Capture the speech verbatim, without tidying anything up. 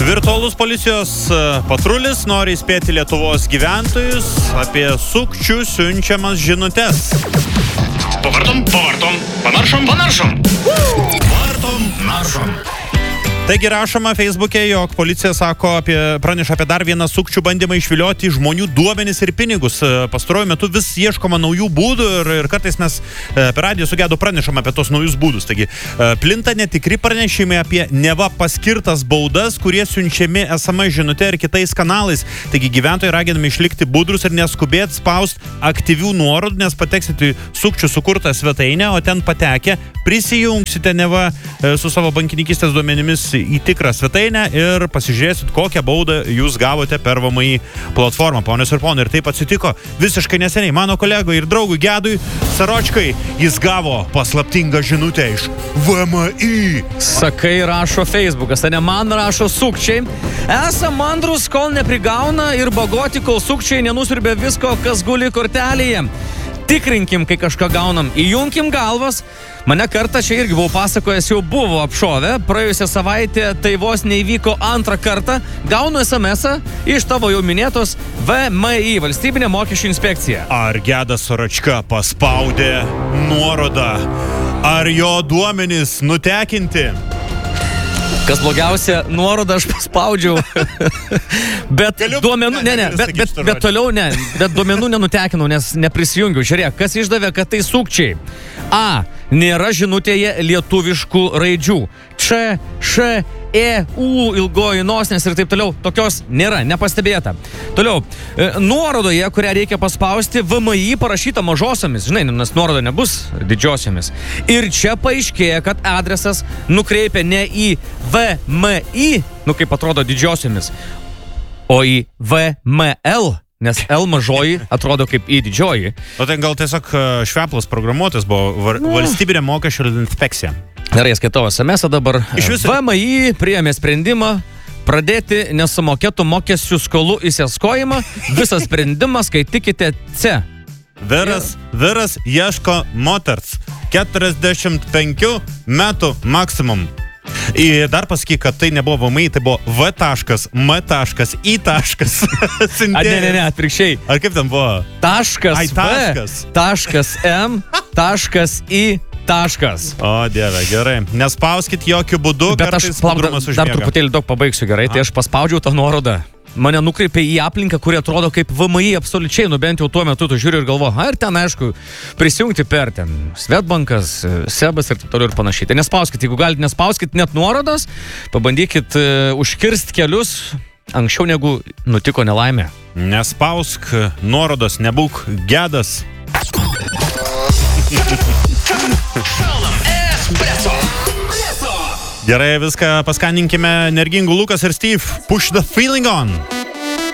Virtualus policijos patrulis nori įspėti Lietuvos gyventojus apie sukčių siunčiamas žinutes. Pavartom, pavartom, panaršom, panaršom. Pavartom, naršom. Taigi rašoma Facebook'e, jog policija sako apie, praneša apie dar vieną sukčių bandymą išvilioti žmonių duomenis ir pinigus. Pastaruoju metu vis ieškoma naujų būdų ir, ir kartais mes per radiją su Gedu pranešam apie tos naujus būdus. Taigi plinta netikri pranešimai apie neva paskirtas baudas, kurie siunčiami es em es žinute ir kitais kanalais. Taigi gyventojai raginami išlikti budrus ir neskubėti spaust aktyvių nuorodų, nes pateksite į sukčių sukurtą svetainę, o ten patekę prisijungsite neva su savo bankininkystės duomenimis į tikrą svetainę ir pasižiūrėsit, kokią baudą jūs gavote per V M I platformą. Ponios ir ponai, ir taip atsitiko visiškai neseniai. Mano kolegai ir draugui Gedui Saročkai jis gavo paslaptingą žinutę iš V M I. Sakai, rašo Facebookas, o ne man rašo sukčiai. Esam mandrus, kol neprigauna ir bagoti, kol sukčiai nenusiurbė visko, kas guli kortelėje. Tikrinkim, kai kažką gaunam, įjunkim galvas. Mane kartą čia irgi buvau pasakojęs, jau buvo apšovę. Praėjusią savaitę tai vos neįvyko antrą kartą. Gaunu es em esą iš tavo jau minėtos V M I, Valstybinė mokesčių inspekcija. Ar Gedas Saročka paspaudė nuorodą? Ar jo duomenys nutekinti? Kas blogiausia, nuorodą aš paspaudžiau. Bet Galiu, duomenų, ne, ne, bet, bet, bet toliau ne, bet duomenų nenutekinau, nes neprisijungiau. Žiūrėk, kas išdavė, kad tai sukčiai. A. Nėra žinutėje lietuviškų raidžių. Č, Š, E, U, ilgoji nosinės ir taip toliau. Tokios nėra, nepastebėta. Toliau, e, nuorodoje, kurią reikia paspausti, V M I parašyta mažosiomis. Žinai, nes nuoroda nebus didžiosiomis. Ir čia paaiškėja, kad adresas nukreipia ne į V M I, nu kaip atrodo didžiosiomis, o į V M L. Nes L mažoji atrodo kaip į didžioji. O ten gal tiesiog šveplas programuotojas buvo var, Valstybinė mokesčių inspekcija. Gerai, skaitau es em esą dabar. Viso... V M I priėmė sprendimą pradėti nesumokėtų mokesčių skolų įsiskojimą. Visas sprendimas, kai tikite C. Vyras, vyras ieško moters. keturiasdešimt penkių metų maksimum. Ir dar pasakyk, kad tai nebuvo V M I, tai buvo V taškas, M taškas, I taškas. A, ne, ne, ne, atvirkščiai. Ar kaip ten buvo? Taškas Ai, taškas. V, taškas M, taškas I, taškas. O, Dieve, gerai. Nespauskit jokių būdų, bet aš plauk, dar, dar truputėlį daug pabaigsiu, gerai. A. Tai aš paspaudžiau tą nuorodą. Mane nukreipė į aplinką, kuri atrodo kaip V M I absoliučiai, nu bent jau tuo metu tu žiūri ir galvo, a, ir ten, aišku, prisijungti per ten Svetbankas, Sebas ir taip toliau ir panašiai. Tai nespauskit, jeigu galite, nespauskit net nuorodas, pabandykit uh, užkirsti kelius anksčiau negu nutiko nelaimė. Nespausk nuorodos, nebūk Gedas. Gerai, viską paskaninkime energingų Lukas ir Steve. Push the feeling on.